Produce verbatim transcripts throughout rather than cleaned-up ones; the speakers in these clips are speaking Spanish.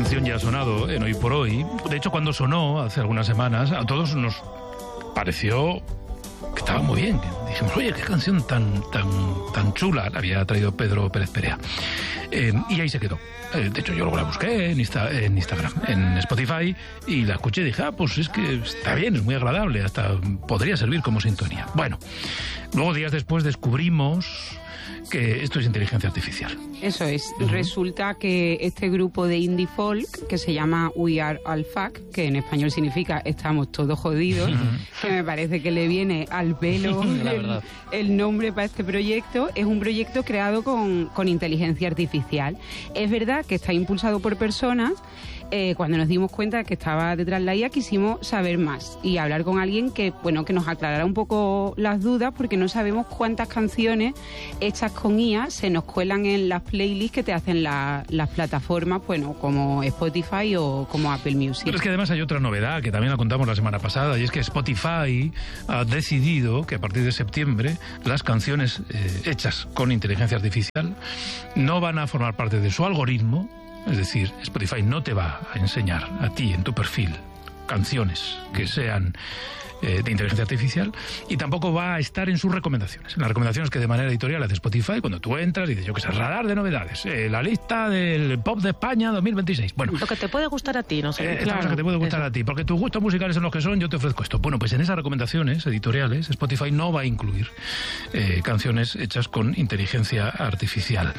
canción ya ha sonado en Hoy por Hoy. De hecho, cuando sonó hace algunas semanas, a todos nos pareció que estaba muy bien. Dijimos, oye, qué canción tan tan tan chula la había traído Pedro Pérez Perea. Eh, y ahí se quedó. Eh, de hecho, yo luego la busqué en, Insta, en Instagram, en Spotify, y la escuché y dije, ah, pues es que está bien, es muy agradable, hasta podría servir como sintonía. Bueno, luego días después descubrimos que esto es inteligencia artificial. Eso es. Uh-huh. Resulta que este grupo de indie folk, que se llama We Are All Fuck, que en español significa estamos todos jodidos, uh-huh, que me parece que le viene al pelo el, el nombre para este proyecto, es un proyecto creado con, con inteligencia artificial. Es verdad que está impulsado por personas. Eh, cuando nos dimos cuenta de que estaba detrás la I A, quisimos saber más y hablar con alguien que, bueno, que nos aclarara un poco las dudas, porque no sabemos cuántas canciones hechas con I A se nos cuelan en las playlists que te hacen la, las plataformas, bueno, como Spotify o como Apple Music. Pero es que además hay otra novedad que también la contamos la semana pasada, y es que Spotify ha decidido que a partir de septiembre las canciones eh, hechas con inteligencia artificial no van a formar parte de su algoritmo. Es decir, Spotify no te va a enseñar a ti en tu perfil canciones que sean eh, de inteligencia artificial, y tampoco va a estar en sus recomendaciones. En las recomendaciones que de manera editorial hace Spotify, cuando tú entras y dices, yo que sé, radar de novedades, eh, la lista del pop de España dos mil veintiséis. Bueno, lo que te puede gustar a ti, no sé. Eh, claro, esta cosa que te puede gustar eso. a ti, porque tus gustos musicales son los que son, yo te ofrezco esto. Bueno, pues en esas recomendaciones editoriales Spotify no va a incluir eh, canciones hechas con inteligencia artificial.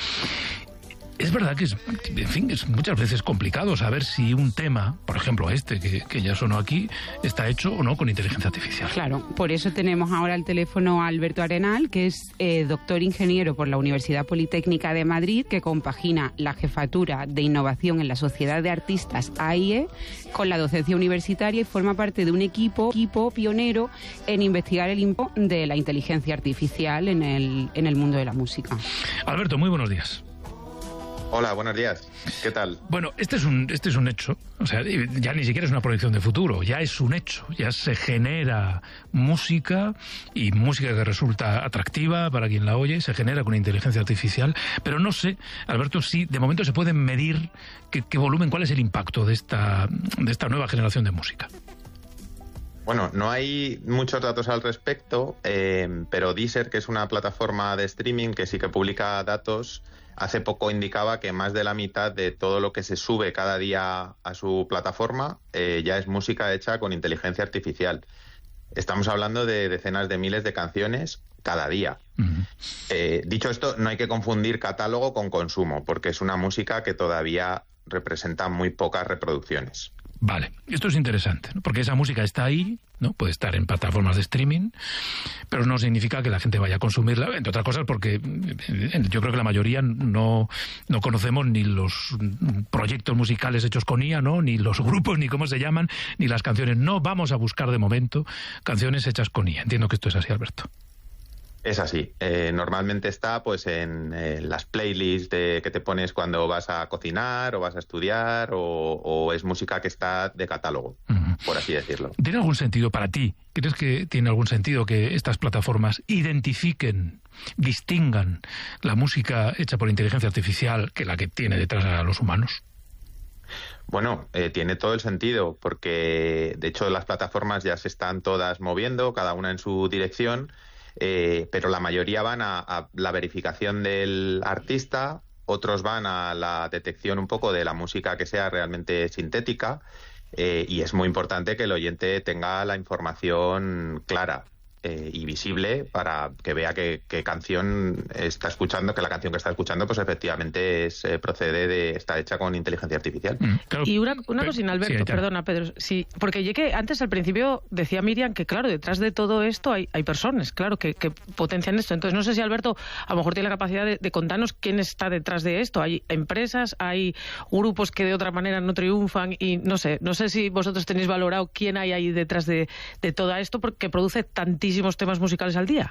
Es verdad que es, en fin, es muchas veces complicado saber si un tema, por ejemplo este que, que ya sonó aquí, está hecho o no con inteligencia artificial. Claro, por eso tenemos ahora al teléfono a Alberto Arenal, que es eh, doctor ingeniero por la Universidad Politécnica de Madrid, que compagina la jefatura de innovación en la Sociedad de Artistas A I E con la docencia universitaria y forma parte de un equipo, equipo pionero en investigar el impacto de la inteligencia artificial en el, en el mundo de la música. Alberto, muy buenos días. Hola, buenos días. ¿Qué tal? Bueno, este es un este es un hecho. O sea, ya ni siquiera es una proyección de futuro, ya es un hecho. Ya se genera música, y música que resulta atractiva para quien la oye, se genera con inteligencia artificial. Pero no sé, Alberto, si de momento se pueden medir qué, qué volumen, cuál es el impacto de esta, de esta nueva generación de música. Bueno, no hay muchos datos al respecto, eh, pero Deezer, que es una plataforma de streaming que sí que publica datos, hace poco indicaba que más de la mitad de todo lo que se sube cada día a su plataforma eh, ya es música hecha con inteligencia artificial. Estamos hablando de decenas de miles de canciones cada día. Uh-huh. Eh, dicho esto, no hay que confundir catálogo con consumo, porque es una música que todavía representa muy pocas reproducciones. Vale, esto es interesante, ¿no? Porque esa música está ahí, ¿no? Puede estar en plataformas de streaming, pero no significa que la gente vaya a consumirla, entre otras cosas porque yo creo que la mayoría no, no conocemos ni los proyectos musicales hechos con I A, ¿no? Ni los grupos, ni cómo se llaman, ni las canciones. No vamos a buscar de momento canciones hechas con I A. Entiendo que esto es así, Alberto. Es así. Eh, normalmente está pues en eh, las playlists de, que te pones cuando vas a cocinar o vas a estudiar, o, o es música que está de catálogo, uh-huh, por así decirlo. ¿Tiene algún sentido para ti? ¿Crees que tiene algún sentido que estas plataformas identifiquen, distingan la música hecha por inteligencia artificial que la que tiene detrás a los humanos? Bueno, eh, tiene todo el sentido, porque de hecho las plataformas ya se están todas moviendo, cada una en su dirección. Eh, pero la mayoría van a, a la verificación del artista, otros van a la detección un poco de la música que sea realmente sintética, eh, y es muy importante que el oyente tenga la información clara eh, y visible para que vea que, que canción está escuchando, que la canción que está escuchando pues efectivamente es, eh, procede de, está hecha con inteligencia artificial. Mm, claro, y una, una cosina, Alberto, sí, perdona, Pedro, sí, porque ya que antes al principio decía Miriam que claro, detrás de todo esto hay, hay personas, claro, que, que potencian esto. Entonces no sé si Alberto a lo mejor tiene la capacidad de, de contarnos quién está detrás de esto. Hay empresas, hay grupos que de otra manera no triunfan, y no sé, no sé si vosotros tenéis valorado quién hay ahí detrás de, de todo esto, porque produce tantísimos temas musicales al día.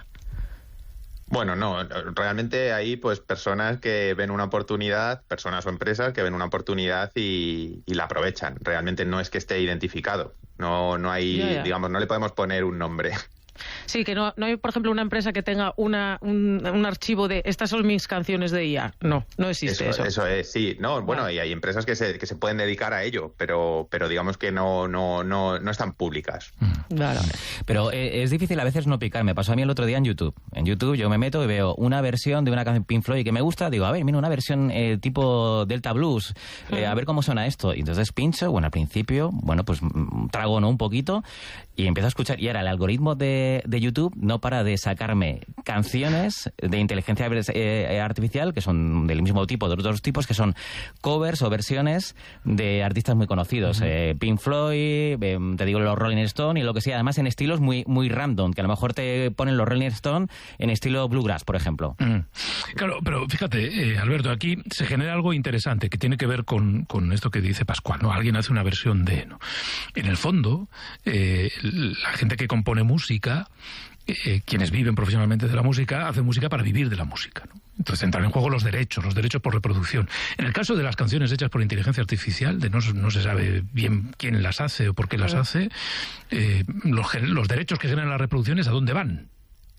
Bueno, no, realmente hay pues personas que ven una oportunidad, personas o empresas que ven una oportunidad y, y la aprovechan. Realmente no es que esté identificado, no, no hay, yeah, yeah. digamos, no le podemos poner un nombre. Sí, que no, no hay, por ejemplo, una empresa que tenga una, un, un archivo de estas son mis canciones de I A. No, no existe eso. Eso, eso es, sí. No, bueno, ah. y hay empresas que se, que se pueden dedicar a ello, pero, pero digamos que no, no, no, no están públicas. Claro. Pero eh, es difícil a veces no picar. Me pasó a mí el otro día en YouTube. En YouTube yo me meto y veo una versión de una canción Pink Floyd que me gusta. Digo, a ver, mira, una versión eh, tipo Delta Blues. Eh, a ver cómo suena esto. Y entonces pincho, bueno, al principio, bueno, pues trago, ¿no? Un poquito. Y empiezo a escuchar. Y ahora el algoritmo de, de YouTube no para de sacarme canciones de inteligencia eh, artificial que son del mismo tipo, de otros tipos, que son covers o versiones de artistas muy conocidos. Uh-huh. eh, Pink Floyd, eh, te digo los Rolling Stone y lo que sea. Además en estilos muy, muy random, que a lo mejor te ponen los Rolling Stone en estilo bluegrass, por ejemplo. Uh-huh. Claro, pero fíjate, eh, Alberto, aquí se genera algo interesante que tiene que ver con, con esto que dice Pascual, ¿no? Alguien hace una versión de, ¿no? En el fondo, eh, la gente que compone música, eh, quienes viven profesionalmente de la música, hacen música para vivir de la música, ¿no? Entonces entran en juego los derechos, los derechos por reproducción. En el caso de las canciones hechas por inteligencia artificial, de no, no se sabe bien quién las hace o por qué las hace, eh, los, los derechos que generan las reproducciones, ¿a dónde van?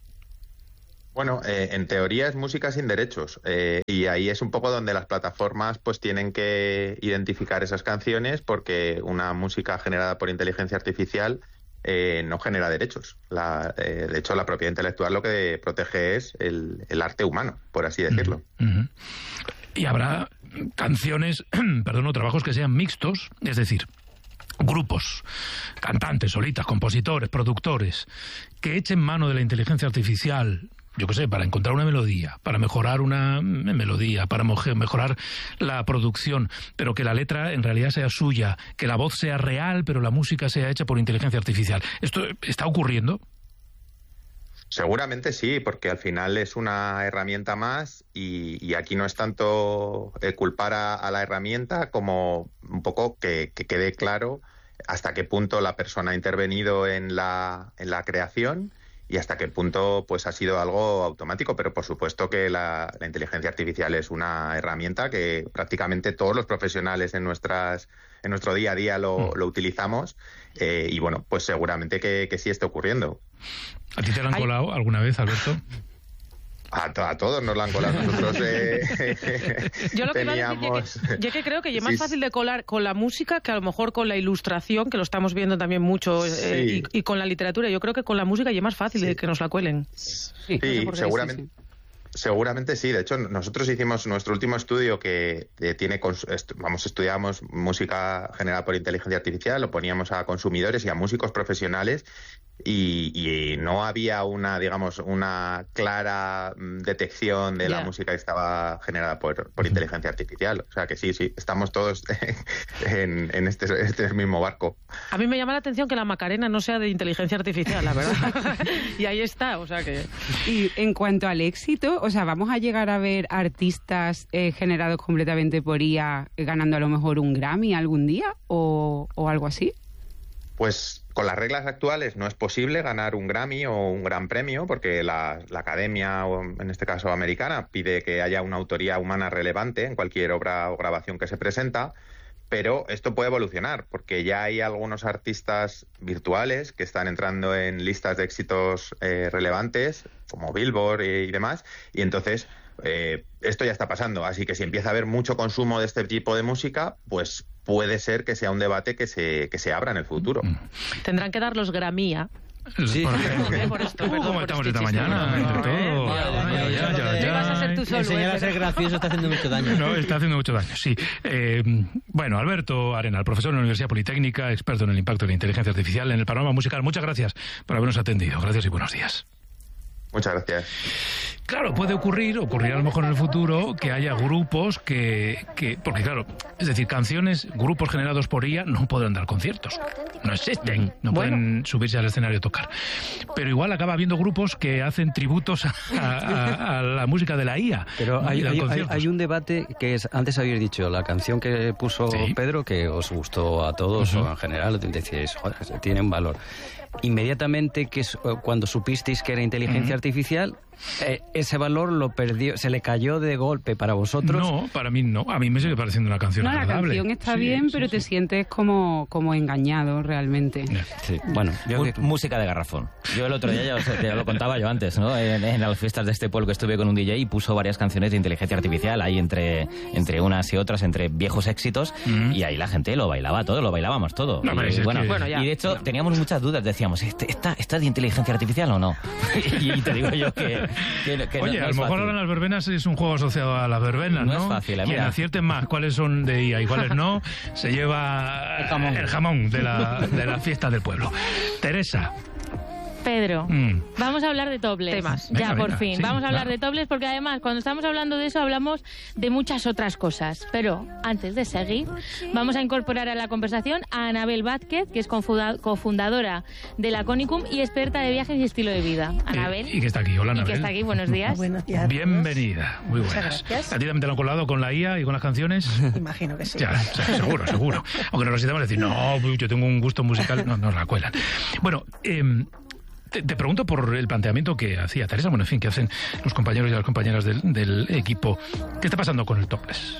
Bueno, eh, en teoría es música sin derechos, eh, y ahí es un poco donde las plataformas pues tienen que identificar esas canciones, porque una música generada por inteligencia artificial eh, no genera derechos. La, eh, de hecho, la propiedad intelectual lo que protege es el, el arte humano, por así decirlo. Uh-huh. Y habrá canciones, perdón, o trabajos que sean mixtos, es decir, grupos, cantantes, solistas, compositores, productores, que echen mano de la inteligencia artificial, yo qué sé, para encontrar una melodía, para mejorar una melodía, para mejorar la producción, pero que la letra en realidad sea suya, que la voz sea real, pero la música sea hecha por inteligencia artificial. ¿Esto está ocurriendo? Seguramente sí, porque al final es una herramienta más y, y aquí no es tanto eh, culpar a, a la herramienta como un poco que, que quede claro hasta qué punto la persona ha intervenido en la, en la creación y hasta qué punto pues ha sido algo automático, pero por supuesto que la, la inteligencia artificial es una herramienta que prácticamente todos los profesionales en nuestras en nuestro día a día lo, lo utilizamos, eh, y bueno, pues seguramente que, que sí esté ocurriendo. ¿A ti te lo han colado alguna vez, Alberto? A, to a todos nos la han colado. Nosotros eh, Yo lo que teníamos... decir, yo que, yo que creo que es más sí, fácil de colar con la música que a lo mejor con la ilustración, que lo estamos viendo también mucho, eh, sí. y, y con la literatura. Yo creo que con la música ya es más fácil sí. de que nos la cuelen. Sí, sí, no sé seguramente. Sí, sí. Seguramente sí. De hecho, nosotros hicimos nuestro último estudio que eh, tiene, estu vamos, estudiamos música generada por inteligencia artificial, lo poníamos a consumidores y a músicos profesionales y, y no había una, digamos, una clara detección de yeah. la música que estaba generada por, por inteligencia artificial. O sea que sí, sí, estamos todos en, en este, este mismo barco. A mí me llama la atención que la Macarena no sea de inteligencia artificial, la verdad. Y ahí está, o sea que... Y en cuanto al éxito, o sea, ¿vamos a llegar a ver artistas eh, generados completamente por I A ganando a lo mejor un Grammy algún día o, o algo así? Pues con las reglas actuales no es posible ganar un Grammy o un gran premio, porque la, la academia, o en este caso americana, pide que haya una autoría humana relevante en cualquier obra o grabación que se presenta. Pero esto puede evolucionar, porque ya hay algunos artistas virtuales que están entrando en listas de éxitos eh, relevantes, como Billboard y, y demás, y entonces eh, esto ya está pasando. Así que si empieza a haber mucho consumo de este tipo de música, pues puede ser que sea un debate que se, que se abra en el futuro. Tendrán que dar los Grammy. Sí. Por ejemplo. Por esto, uh, ¿Cómo estamos esta mañana? Entre todos. No vas a ser tú solo. Enseñar a ser gracioso está haciendo mucho daño. No, está haciendo mucho daño, sí. Eh, bueno, Alberto Arenal, profesor en la Universidad Politécnica, experto en el impacto de la inteligencia artificial en el panorama musical. Muchas gracias por habernos atendido. Gracias y buenos días. Muchas gracias. Claro, puede ocurrir, ocurrirá a lo mejor en el futuro, que haya grupos que, que... Porque claro, es decir, canciones, grupos generados por I A no podrán dar conciertos. No existen, no bueno. pueden subirse al escenario a tocar. Pero igual acaba habiendo grupos que hacen tributos a, a, a la música de la I A. Pero hay, hay, hay, hay un debate que es, antes habéis dicho, la canción que puso ¿Sí? Pedro, que os gustó a todos, uh-huh. o en general, decíais, joder, tiene un valor. Inmediatamente, que es, cuando supisteis que era inteligencia uh-huh. artificial, Eh, ese valor lo perdió, se le cayó de golpe para vosotros. No, para mí no. A mí me sigue pareciendo una canción no, agradable. La canción está sí, bien, sí, pero sí. te sientes como, como engañado realmente. Sí, bueno, yo M- música de garrafón. Yo el otro día ya, os, ya lo contaba yo antes, ¿no? En, en las fiestas de este pueblo que estuve con un D J y puso varias canciones de inteligencia artificial ahí entre, entre unas y otras, entre viejos éxitos, mm. y ahí la gente lo bailaba todo, lo bailábamos todo. No, y, y, bueno, que... bueno, y de hecho teníamos muchas dudas, decíamos, ¿está, está de inteligencia artificial o no? y, y te digo yo que, que, que Oye, no, no a lo mejor fácil. ahora las verbenas es un juego asociado a las verbenas, ¿no? No es fácil, eh, Quien mira. acierte más cuáles son de I A y cuáles no, se lleva el jamón, el jamón de, la, de la fiesta del pueblo. Teresa. Pedro, mm. vamos a hablar de topless. Temas. Ya, Venga, por venga, fin. sí, vamos a hablar claro. de topless porque además cuando estamos hablando de eso hablamos de muchas otras cosas. Pero antes de seguir, vamos a incorporar a la conversación a Anabel Vázquez, que es confunda- cofundadora de la Conicum y experta de viajes y estilo de vida. Anabel. Y, y que está aquí. Hola, Y Anabel. que está aquí. Buenos días. Buenos días. Bienvenida. Muy buenas. Muchas gracias. ¿A ti también te lo han colado con la I A y con las canciones? Imagino que sí. Ya, seguro, seguro. Aunque nos necesitamos decir, no, yo tengo un gusto musical, no, nos la cuelan. Bueno, eh, te, te pregunto por el planteamiento que hacía Teresa, bueno, en fin, que hacen los compañeros y las compañeras del, del equipo. ¿Qué está pasando con el topless?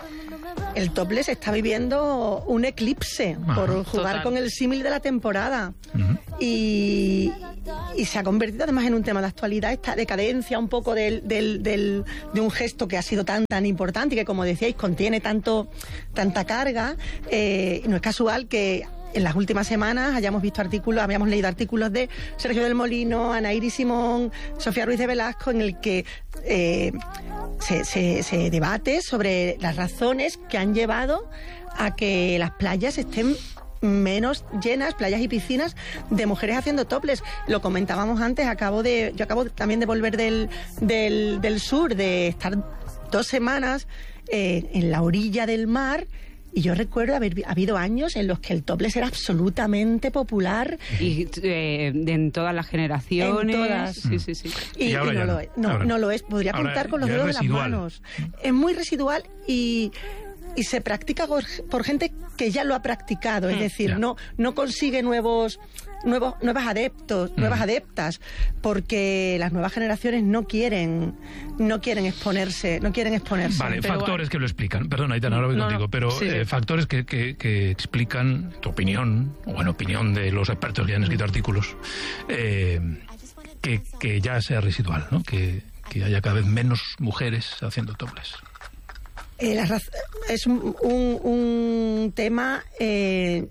El topless está viviendo un eclipse Ajá. por jugar Total. con el símil de la temporada. Uh-huh. Y, y se ha convertido además en un tema de actualidad, esta decadencia un poco del, del, del, de un gesto que ha sido tan tan importante y que, como decíais, contiene tanto tanta carga. Eh, no es casual que en las últimas semanas hayamos visto artículos, habíamos leído artículos de Sergio del Molino, Ana Iris Simón, Sofía Ruiz de Velasco, en el que eh, se, se, se debate sobre las razones que han llevado a que las playas estén menos llenas, playas y piscinas de mujeres haciendo topless. Lo comentábamos antes, acabo de, yo acabo también de volver del, del, del sur, de estar dos semanas eh, en la orilla del mar. Y yo recuerdo haber habido años en los que el topless era absolutamente popular. Y eh, en todas las generaciones. En todas. Sí, sí, sí. Y, Y ahora y no ya lo no. es. No, Ahora- no lo es. Podría ahora contar con los ya es dedos de las residual. manos. Es muy residual y, y se practica por, por gente que ya lo ha practicado. Es decir, Ya. no, no consigue nuevos... Nuevos, nuevas adeptos, nuevas Mm. adeptas, porque las nuevas generaciones no quieren, no quieren exponerse, no quieren exponerse. Vale, Pero factores bueno. que lo explican. Perdona, Aitana, ahora voy No, no. contigo, pero Sí, sí. eh, factores que, que, que explican tu opinión, o en opinión de los expertos que han escrito artículos, eh, que, que ya sea residual, ¿no? Que, que haya cada vez menos mujeres haciendo topless. Eh, la raz- es un, un, un tema... Eh,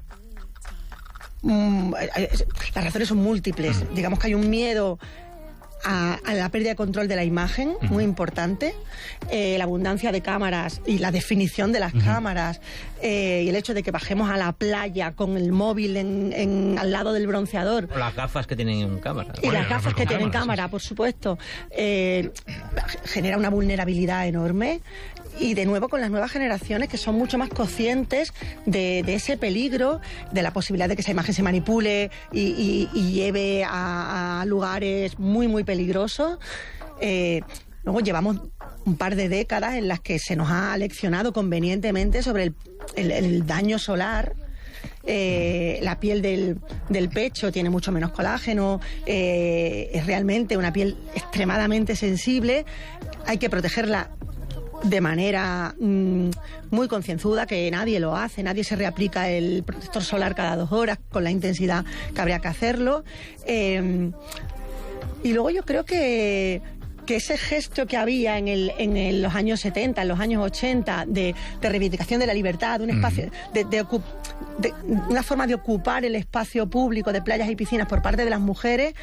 mm, eh, las razones son múltiples. Mm. Digamos que hay un miedo a, a la pérdida de control de la imagen, Mm. muy importante. Eh, la abundancia de cámaras y la definición de las cámaras. Eh, y el hecho de que bajemos a la playa con el móvil en, en- al lado del bronceador. O las gafas que tienen cámara. Y Bueno, las y las gafas gafas que con tienen cámara, cámara, sí, sí. por supuesto, eh, genera una vulnerabilidad enorme. Y de nuevo con las nuevas generaciones que son mucho más conscientes de, de ese peligro, de la posibilidad de que esa imagen se manipule y, y- y lleve a, a lugares muy, muy peligrosos. Eh, luego llevamos un par de décadas en las que se nos ha leccionado convenientemente sobre el, el- el daño solar. Eh, la piel del, del pecho tiene mucho menos colágeno, eh, es realmente una piel extremadamente sensible, hay que protegerla de manera mmm, muy concienzuda, que nadie lo hace, nadie se reaplica el protector solar cada dos horas con la intensidad que habría que hacerlo. Eh, y luego yo creo que que ese gesto que había en, el, en el- los años setenta, en los años ochenta, de, de reivindicación de la libertad, de un espacio, de, de ocup- de una forma de ocupar el espacio público de playas y piscinas por parte de las mujeres,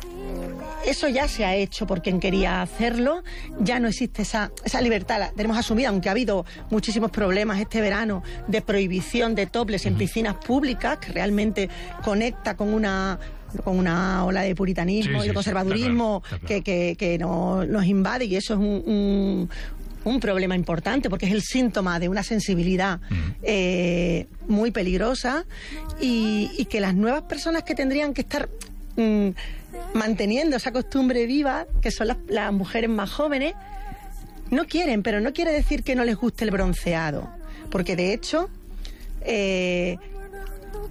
eso ya se ha hecho por quien quería hacerlo, ya no existe esa, esa libertad, la tenemos asumida, aunque ha habido muchísimos problemas este verano de prohibición de topless en piscinas públicas, que realmente conecta con una con una ola de puritanismo Sí, y sí, de sí, conservadurismo está claro, está que, claro. que, que no- nos invade, y eso es un, un, un problema importante porque es el síntoma de una sensibilidad eh, muy peligrosa, y, y que las nuevas personas que tendrían que estar mm, manteniendo esa costumbre viva, que son las, las mujeres más jóvenes, no quieren, pero no quiere decir que no les guste el bronceado, porque de hecho eh,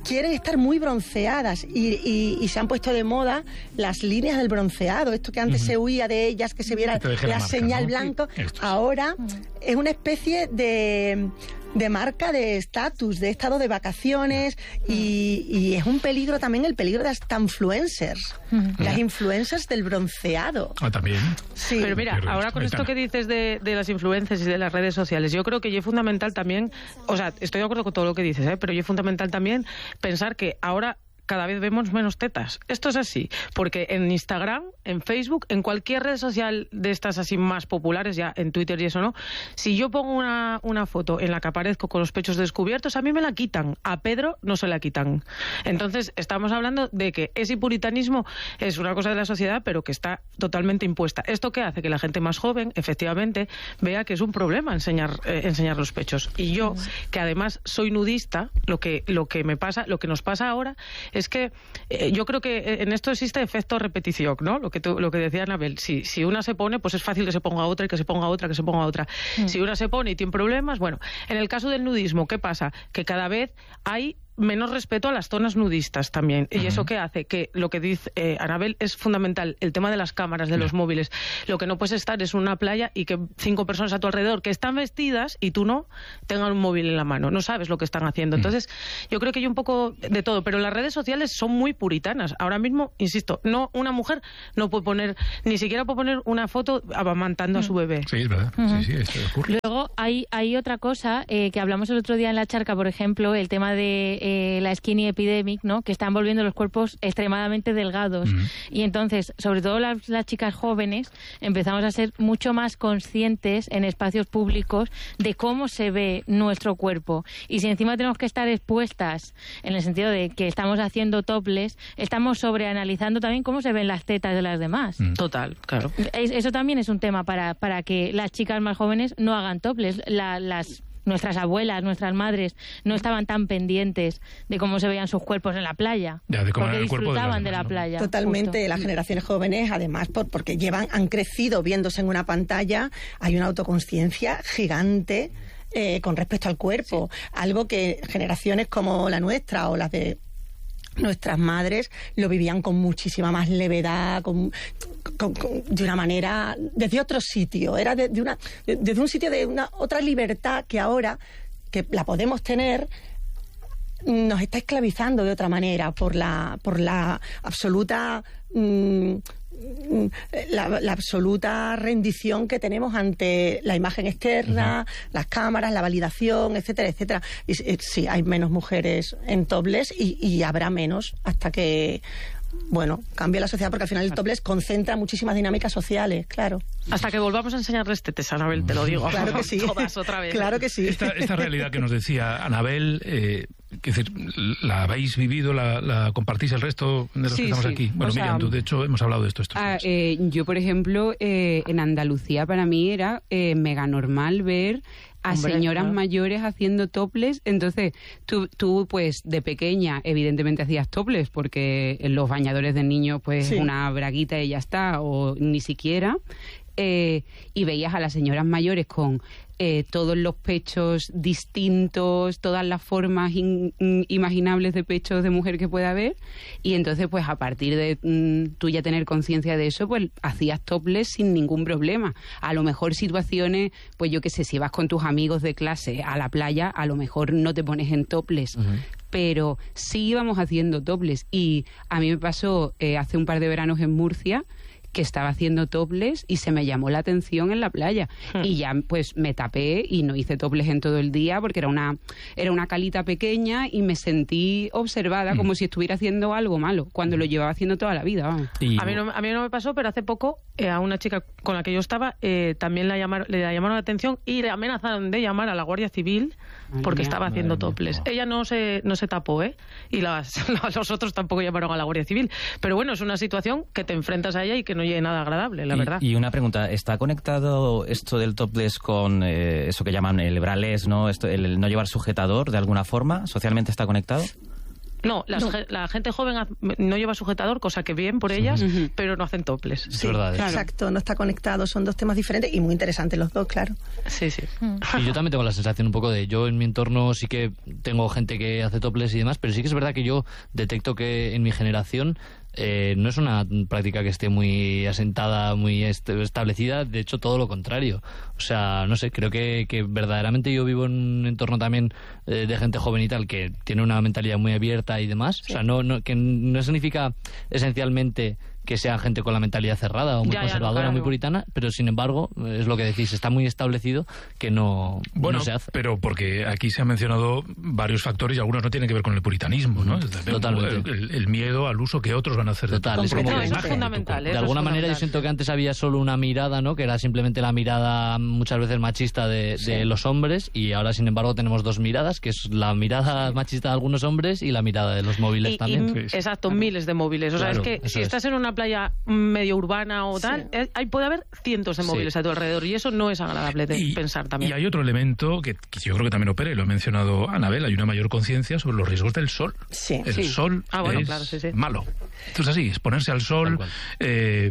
quieren estar muy bronceadas y, y, y se han puesto de moda las líneas del bronceado, esto que antes uh-huh. se huía de ellas, que se viera que la, la marca, señal ¿no? blanco, sí, ahora uh-huh. es una especie de... de marca, de estatus, de estado de vacaciones y, y es un peligro también el peligro de las influencers, mm. las influencers del bronceado. Ah, también. Sí. Pero mira, ahora con esto que dices de, de las influencers y de las redes sociales, yo creo que es fundamental también, o sea, estoy de acuerdo con todo lo que dices, ¿eh? Pero es fundamental también pensar que ahora cada vez vemos menos tetas. Esto es así, porque en Instagram, en Facebook, en cualquier red social de estas así más populares, ya en Twitter y eso no, si yo pongo una, una foto en la que aparezco con los pechos descubiertos, a mí me la quitan, a Pedro no se la quitan. Entonces, estamos hablando de que ese puritanismo es una cosa de la sociedad, pero que está totalmente impuesta. ¿Esto qué hace? Que la gente más joven, efectivamente, vea que es un problema enseñar, eh, enseñar los pechos. Y yo, que además soy nudista, lo que, lo que me pasa, lo que nos pasa ahora es que eh, yo creo que en esto existe efecto repetición, ¿no? Lo que tú, lo que decía Anabel, si, si una se pone, pues es fácil que se ponga otra y que se ponga otra, que se ponga otra. Mm. Si una se pone y tiene problemas, bueno, en el caso del nudismo, ¿qué pasa? Que cada vez hay menos respeto a las zonas nudistas también. ¿Y uh-huh. eso qué hace? Que lo que dice eh, Anabel es fundamental, el tema de las cámaras, de los uh-huh. móviles. Lo que no puedes estar es una playa y que cinco personas a tu alrededor que están vestidas y tú no, tengan un móvil en la mano. No sabes lo que están haciendo. Uh-huh. Entonces, yo creo que hay un poco de todo. Pero las redes sociales son muy puritanas. Ahora mismo, insisto, no una mujer no puede poner, ni siquiera puede poner una foto amamantando uh-huh. a su bebé. Sí, es verdad. Uh-huh. Sí, sí, esto ocurre. Luego, hay, hay otra cosa eh, que hablamos el otro día en La Charca, por ejemplo, el tema de Eh, la skinny epidemic, ¿no? Que están volviendo los cuerpos extremadamente delgados. Mm. Y entonces, sobre todo las, las chicas jóvenes, empezamos a ser mucho más conscientes en espacios públicos de cómo se ve nuestro cuerpo. Y si encima tenemos que estar expuestas, en el sentido de que estamos haciendo topless, estamos sobreanalizando también cómo se ven las tetas de las demás. Mm. Total, claro. Es, eso también es un tema para, para que las chicas más jóvenes no hagan topless. La, las Nuestras abuelas, nuestras madres no estaban tan pendientes de cómo se veían sus cuerpos en la playa, ya, de cómo porque era el cuerpo disfrutaban de, de la ¿no? playa. Totalmente, justo. Las generaciones jóvenes, además, por, porque llevan, han crecido viéndose en una pantalla, hay una autoconsciencia gigante eh, con respecto al cuerpo, sí. Algo que generaciones como la nuestra o las de nuestras madres lo vivían con muchísima más levedad, con, con, con, de una manera, desde otro sitio, era de, de una, de, desde un sitio de una otra libertad que ahora, que la podemos tener, nos está esclavizando de otra manera por la, por la absoluta mmm, La, la absoluta rendición que tenemos ante la imagen externa, uh-huh. las cámaras, la validación, etcétera, etcétera. Y, y, sí, hay menos mujeres en topless y, y habrá menos hasta que, bueno, cambie la sociedad, porque al final el topless concentra muchísimas dinámicas sociales, claro. Hasta que volvamos a enseñarles tetes, Anabel, te lo digo. Claro que sí. Todas otra vez. Claro que sí. Esta, esta realidad que nos decía Anabel, eh, es decir, ¿la habéis vivido, la, la compartís el resto de los sí, que estamos sí. aquí? Bueno, o sea, Miriam, tú, de hecho, hemos hablado de esto estos ah, días. eh, yo, por ejemplo, eh, en Andalucía para mí era eh, mega normal ver a Hombre, señoras ¿no? mayores haciendo topless. Entonces, tú, tú, pues, de pequeña, evidentemente hacías topless, porque en los bañadores de niños, pues, sí. una braguita y ya está, o ni siquiera. Eh, y veías a las señoras mayores con eh, todos los pechos distintos, todas las formas in, in, imaginables de pechos de mujer que pueda haber, y entonces pues a partir de mm, tú ya tener conciencia de eso, pues hacías topless sin ningún problema. A lo mejor situaciones, pues yo qué sé, si vas con tus amigos de clase a la playa, a lo mejor no te pones en topless, uh-huh. pero sí íbamos haciendo topless. Y a mí me pasó eh, hace un par de veranos en Murcia, que estaba haciendo topless y se me llamó la atención en la playa. Hmm. Y ya pues me tapé y no hice topless en todo el día porque era una, era una calita pequeña y me sentí observada hmm. como si estuviera haciendo algo malo, cuando lo llevaba haciendo toda la vida. Y... A, mí no, a mí no me pasó, pero hace poco eh, a una chica con la que yo estaba eh, también la llamaron, le llamaron la atención y le amenazaron de llamar a la Guardia Civil porque Ay, estaba haciendo topless. Ella no se, no se tapó, ¿eh? Y las, los otros tampoco llamaron a la Guardia Civil. Pero bueno, es una situación que te enfrentas a ella y que no llegue nada agradable, la y, verdad. Y una pregunta, ¿está conectado esto del topless con eh, eso que llaman el braless, ¿no? Esto, el, el no llevar sujetador de alguna forma? ¿Socialmente está conectado? No, las, No. la gente joven no lleva sujetador, cosa que bien por ellas, uh-huh. pero no hacen toples. Sí, es verdad, claro. Exacto, no está conectado, son dos temas diferentes y muy interesantes los dos, claro. Sí, sí. Y yo también tengo la sensación un poco de, yo en mi entorno sí que tengo gente que hace toples y demás, pero sí que es verdad que yo detecto que en mi generación Eh, no es una práctica que esté muy asentada, muy est- establecida, de hecho todo lo contrario. O sea, no sé, creo que, que verdaderamente yo vivo en un entorno también eh, de gente joven y tal, que tiene una mentalidad muy abierta y demás. Sí. O sea, no, no, que no significa esencialmente que sea gente con la mentalidad cerrada o muy ya, conservadora, ya, no, claro. muy puritana, pero sin embargo, es lo que decís, está muy establecido que no, bueno, no se hace. Pero porque aquí se han mencionado varios factores y algunos no tienen que ver con el puritanismo, ¿no? Totalmente. El, el miedo al uso que otros van a hacer. Total, de es como no, que eso es fundamental. De eso alguna es manera fundamental. yo siento que antes había solo una mirada, ¿no? Que era simplemente la mirada muchas veces machista de, Sí. de los hombres, y ahora sin embargo tenemos dos miradas, que es la mirada machista de algunos hombres y la mirada de los móviles Y- también. y- Sí, sí. Exacto, miles de móviles. O sea, Claro, es que eso si es. estás en una playa medio urbana o tal, eh, ahí puede haber cientos de Sí. móviles a tu alrededor y eso no es agradable de Y, pensar también. y hay otro elemento que, que yo creo que también opera, y lo ha mencionado Anabel, hay una mayor conciencia sobre los riesgos del sol. Sí. El Sí. sol Ah, bueno, es claro, sí, sí. malo. Esto es así, exponerse al Tal sol, cual. eh,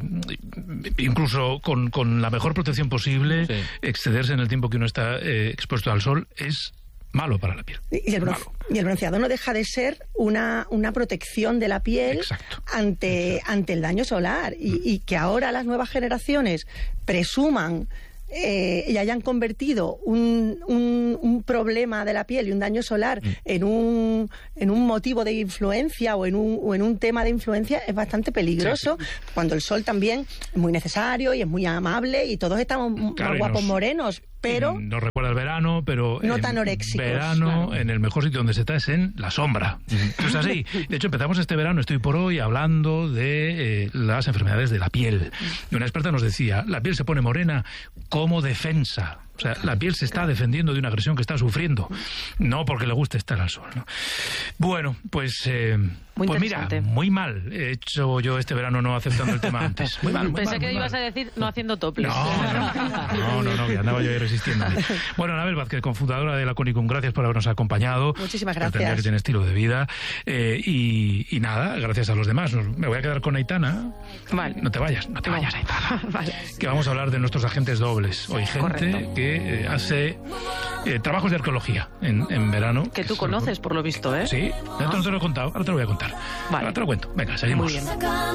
incluso con, con la mejor protección posible, Sí. excederse en el tiempo que uno está eh, expuesto al sol es malo para la piel. Y el, bronce- y el bronceado no deja de ser una, una protección de la piel Exacto. ante, ante el daño solar. Y, y que ahora las nuevas generaciones presuman eh, y hayan convertido un, un, un problema de la piel y un daño solar Mm. en un, en un motivo de influencia o en un, o en un tema de influencia es bastante peligroso, cuando el sol también es muy necesario y es muy amable y todos estamos m- Claro, más y guapos nos- morenos, pero Nos recuerda el verano, pero No en tan oréxicos, verano, claro. en el mejor sitio donde se está es en la sombra. Eso es así. De hecho, empezamos este verano, estoy por hoy, hablando de eh, las enfermedades de la piel. Y una experta nos decía, la piel se pone morena como defensa. O sea, la piel se está defendiendo de una agresión que está sufriendo, no porque le guste estar al sol, ¿no? Bueno, pues, eh, Muy pues mira, interesante. muy mal he hecho yo este verano no aceptando el tema antes. Muy mal, muy Pensé mal, que muy ibas mal. a decir no haciendo toples. No, no, no, no, que andaba yo ahí resistiendo. Bueno, Anabel Vázquez, cofundadora de la Conicum, gracias por habernos acompañado. Muchísimas Experta en gracias. marketing, estilo de vida. Eh, y, y nada, gracias a los demás. Nos- Me voy a quedar con Aitana. Vale. No te vayas, no te vayas, Aitana. Vale. Que vamos a hablar de nuestros agentes dobles. Hoy gente Correcto. que eh, hace eh, trabajos de arqueología en, en verano. Que tú es- conoces, por lo visto, ¿eh? Sí, esto no te lo he contado, ahora te lo voy a contar. Vale. Ahora te lo cuento. Venga, seguimos. Muy bien.